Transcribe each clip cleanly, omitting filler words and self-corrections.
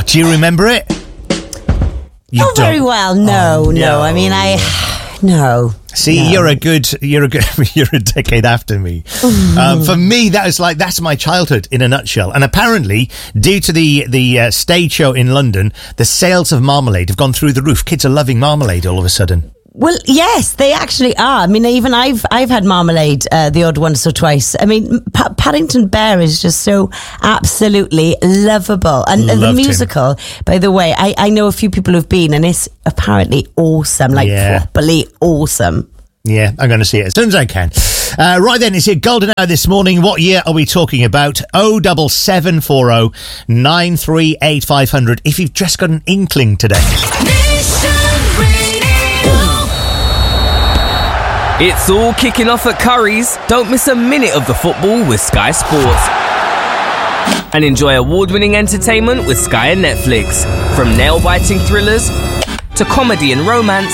Do you remember it? You Not very well. No. I mean, no. See, no. you're a decade after me. For me, that's my childhood in a nutshell. And apparently, due to the stage show in London, the sales of marmalade have gone through the roof. Kids are loving marmalade all of a sudden. Well, yes, they actually are. I mean, even I've had marmalade the odd once or twice. I mean, Paddington Bear is just so absolutely lovable. And the musical, by the way, I know a few people who've been, and it's apparently awesome, properly awesome. Yeah, I'm going to see it as soon as I can. Right then, it's your golden hour this morning. What year are we talking about? 07740 938 500 if you've just got an inkling today. It's all kicking off at Curry's. Don't miss a minute of the football with Sky Sports. And enjoy award-winning entertainment with Sky and Netflix. From nail-biting thrillers to comedy and romance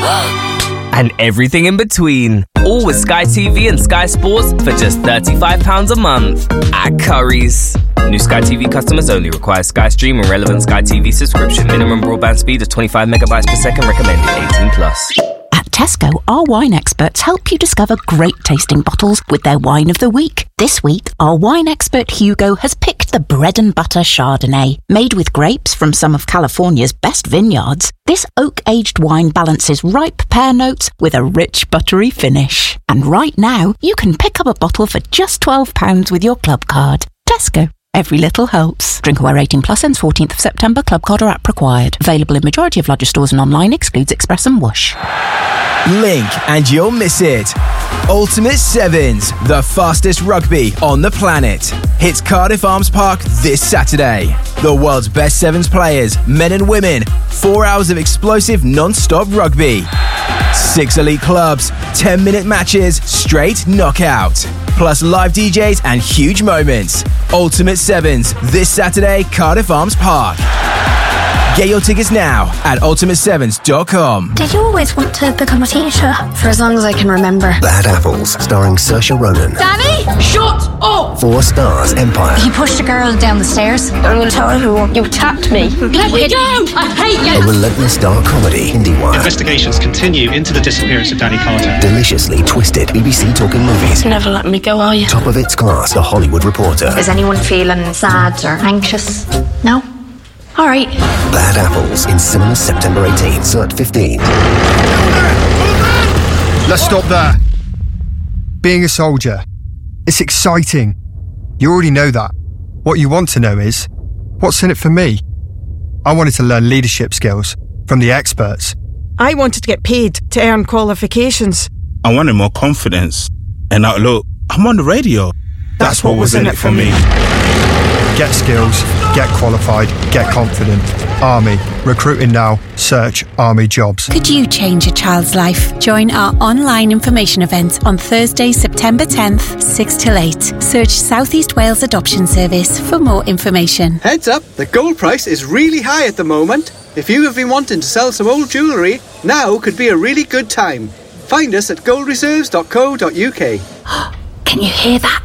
and everything in between. All with Sky TV and Sky Sports for just £35 a month at Curry's. New Sky TV customers only. Require Sky Stream and relevant Sky TV subscription. Minimum broadband speed of 25 megabytes per second. Recommended 18+. At Tesco, our wine experts help you discover great tasting bottles with their wine of the week. This week, our wine expert Hugo has picked the Bread and Butter Chardonnay. Made with grapes from some of California's best vineyards, this oak-aged wine balances ripe pear notes with a rich buttery finish. And right now, you can pick up a bottle for just £12 with your club card. Tesco. Every little helps. Drinkaware 18+, ends 14th of September. Club card or app required. Available in majority of larger stores and online. Excludes Express and Whoosh. Blink and you'll miss it. Ultimate Sevens, the fastest rugby on the planet, hits Cardiff Arms Park this Saturday. The world's best sevens players, men and women, 4 hours of explosive non-stop rugby. 6 elite clubs, 10-minute matches, straight knockout. Plus live DJs and huge moments. Ultimate Sevens, this Saturday, Cardiff Arms Park. Get your tickets now at ultimate7s.com. Did you always want to become a teacher? For as long as I can remember. Bad Apples, starring Saoirse Ronan. Danny, shut up! 4 Stars Empire. You pushed a girl down the stairs. I'm going to tell everyone you attacked me. Let me down! I hate you! A relentless dark comedy, IndieWire. Investigations continue into the disappearance of Danny Carter. Deliciously twisted BBC Talking Movies. You're never letting me go, are you? Top of its class, The Hollywood Reporter. Is anyone feeling sad or anxious? No? All right. Bad Apples in cinemas September 18th, Cert 15. Let's stop there. Being a soldier, it's exciting. You already know that. What you want to know is, what's in it for me? I wanted to learn leadership skills from the experts. I wanted to get paid to earn qualifications. I wanted more confidence. And now look, I'm on the radio. That's what was in it for me. Get skills, get qualified, get confident. Army. Recruiting now. Search Army Jobs. Could you change a child's life? Join our online information event on Thursday, September 10th, 6 till 8. Search South East Wales Adoption Service for more information. Heads up, the gold price is really high at the moment. If you have been wanting to sell some old jewellery, now could be a really good time. Find us at goldreserves.co.uk. Can you hear that?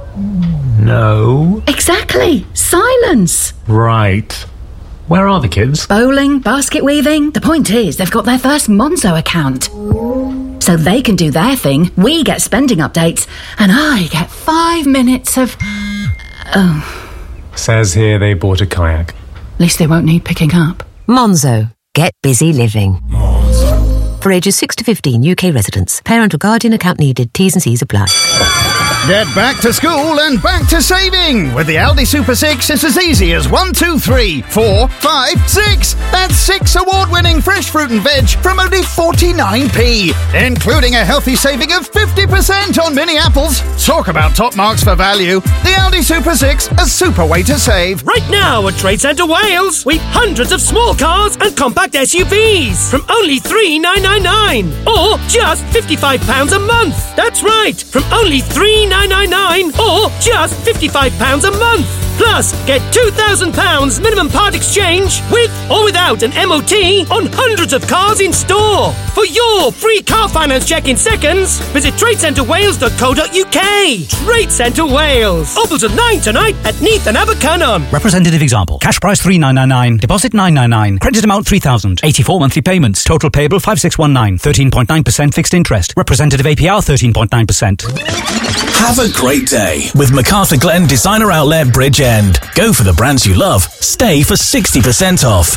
No. Exactly. Silence. Right. Where are the kids? Bowling, basket weaving. The point is, they've got their first Monzo account. So they can do their thing, we get spending updates, and I get 5 minutes of... Oh. Says here they bought a kayak. At least they won't need picking up. Monzo. Get busy living. For ages 6 to 15, UK residents. Parent or guardian account needed. T's and C's apply. Get back to school and back to saving. With the Aldi Super 6, it's as easy as 1, 2, 3, 4, 5, 6. That's 6 award-winning fresh fruit and veg from only 49p, including a healthy saving of 50% on mini apples. Talk about top marks for value. The Aldi Super 6, a super way to save. Right now at Trade Centre Wales, we've hundreds of small cars and compact SUVs from only $3,999 or just £55 a month. That's right, from only $3,999 or just £55 a month. Plus, get £2,000 minimum part exchange with or without an MOT on hundreds of cars in store. For your free car finance check in seconds, visit tradecentrewales.co.uk. Trade Centre Wales. Open till 9 tonight at Neath and Abercynon. Representative example. Cash price $3,999. Deposit $999. Credit amount $3,000. 84 monthly payments. Total payable $5,619. 13.9% fixed interest. Representative APR 13.9%. Have a great day with MacArthur Glen Designer Outlet Bridge End. Go for the brands you love. Stay for 60% off.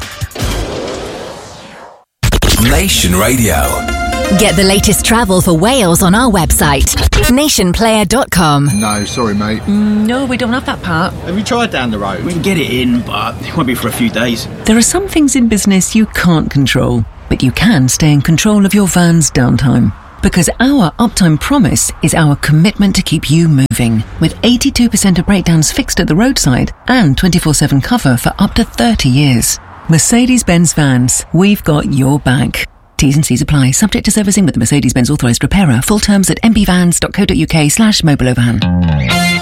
Nation Radio. Get the latest travel for Wales on our website, nationplayer.com. No, sorry, mate. No, we don't have that part. Have you tried down the road? We can get it in, but it won't be for a few days. There are some things in business you can't control, but you can stay in control of your van's downtime. Because our uptime promise is our commitment to keep you moving, with 82% of breakdowns fixed at the roadside and 24/7 cover for up to 30 years. Mercedes-Benz Vans, we've got your back. T's and C's apply, subject to servicing with the Mercedes-Benz authorised repairer. Full terms at mbvans.co.uk/mobilovan.